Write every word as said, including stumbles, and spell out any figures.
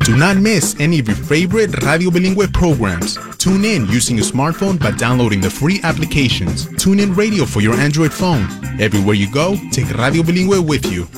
Do not miss any of your favorite Radio Bilingüe programs. Tune in using your smartphone by downloading the free applications. Tune in Radio for your Android phone. Everywhere you go, take Radio Bilingüe with you.